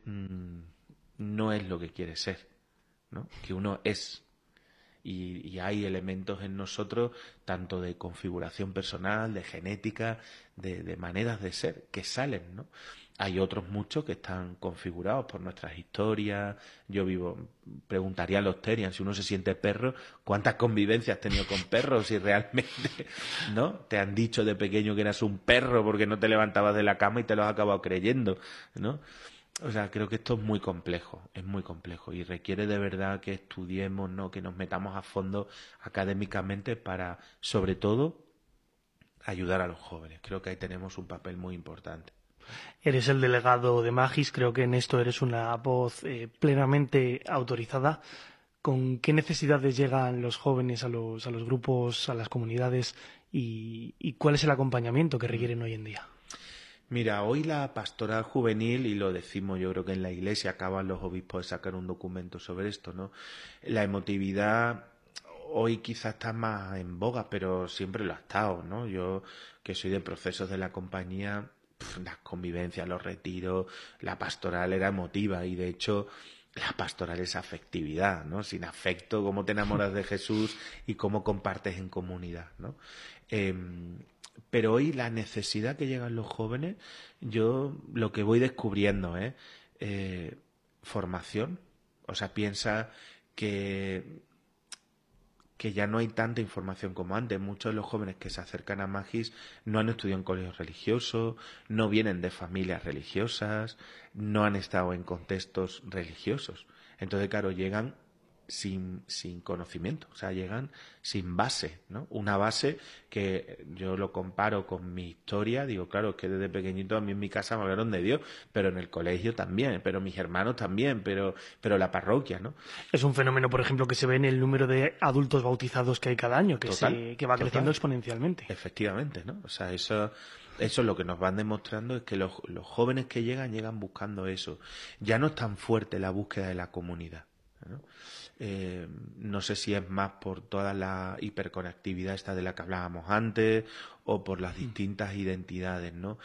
mm, no es lo que quiere ser, ¿no? Que uno es. Y hay elementos en nosotros, tanto de configuración personal, de genética, de maneras de ser, que salen, ¿no? Hay otros muchos que están configurados por nuestras historias. Preguntaría a los Terian, si uno se siente perro, ¿cuántas convivencias has tenido con perros? Si realmente, ¿no? Te han dicho de pequeño que eras un perro porque no te levantabas de la cama y te lo has acabado creyendo, ¿no? O sea, creo que esto es muy complejo y requiere de verdad que estudiemos, ¿no? Que nos metamos a fondo académicamente para, sobre todo, ayudar a los jóvenes. Creo que ahí tenemos un papel muy importante. Eres el delegado de Magis, creo que en esto eres una voz plenamente autorizada. ¿Con qué necesidades llegan los jóvenes a los grupos, a las comunidades y cuál es el acompañamiento que requieren hoy en día? Mira, hoy la pastoral juvenil, y lo decimos, yo creo que en la Iglesia acaban los obispos de sacar un documento sobre esto, ¿no? La emotividad hoy quizás está más en boga, pero siempre lo ha estado, ¿no? Yo, que soy de procesos de la compañía, las convivencias, los retiros, la pastoral era emotiva y de hecho la pastoral es afectividad, ¿no? Sin afecto, cómo te enamoras de Jesús y cómo compartes en comunidad, ¿no? Pero hoy la necesidad que llegan los jóvenes, yo lo que voy descubriendo es formación. O sea, piensa que ya no hay tanta información como antes. Muchos de los jóvenes que se acercan a Magis no han estudiado en colegios religiosos, no vienen de familias religiosas, no han estado en contextos religiosos. Entonces, claro, llegan sin conocimiento, o sea, llegan sin base, ¿no? Una base que yo lo comparo con mi historia, digo, claro, es que desde pequeñito a mí en mi casa me hablaron de Dios, pero en el colegio también, pero mis hermanos también, pero la parroquia, ¿no? Es un fenómeno, por ejemplo, que se ve en el número de adultos bautizados que hay cada año, que va creciendo exponencialmente. Efectivamente, ¿no? O sea, eso es lo que nos van demostrando, es que los jóvenes que llegan buscando eso. Ya no es tan fuerte la búsqueda de la comunidad, ¿no? No sé si es más por toda la hiperconectividad esta de la que hablábamos antes o por las distintas identidades, ¿no?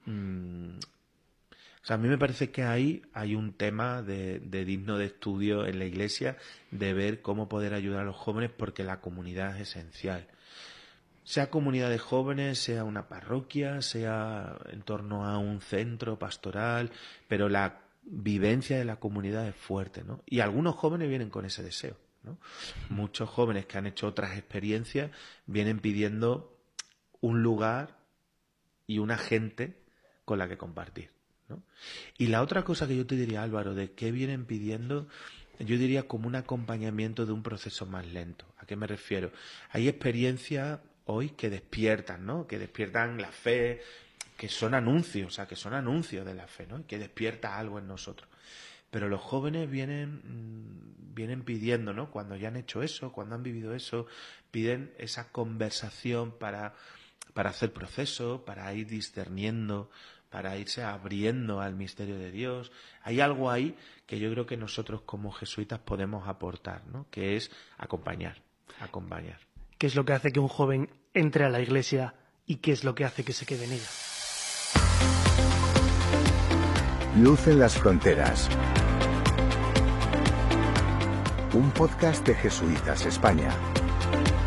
O sea, a mí me parece que ahí hay un tema de digno de estudio en la Iglesia, de ver cómo poder ayudar a los jóvenes, porque la comunidad es esencial. Sea comunidad de jóvenes, sea una parroquia, sea en torno a un centro pastoral, pero la vivencia de la comunidad es fuerte, ¿no? Y algunos jóvenes vienen con ese deseo, ¿no? Muchos jóvenes que han hecho otras experiencias vienen pidiendo un lugar y una gente con la que compartir, ¿no? Y la otra cosa que yo te diría, Álvaro, de qué vienen pidiendo, yo diría como un acompañamiento de un proceso más lento. ¿A qué me refiero? Hay experiencias hoy que despiertan, ¿no? Que despiertan la fe, que son anuncios, o sea, que son anuncios de la fe, ¿no? Y que despierta algo en nosotros. Pero los jóvenes vienen pidiendo, ¿no? Cuando ya han hecho eso, cuando han vivido eso, piden esa conversación para hacer proceso, para ir discerniendo, para irse abriendo al misterio de Dios. Hay algo ahí que yo creo que nosotros como jesuitas podemos aportar, ¿no? Que es acompañar. ¿Qué es lo que hace que un joven entre a la Iglesia y qué es lo que hace que se quede en ella? Luz en las fronteras. Un podcast de Jesuitas España.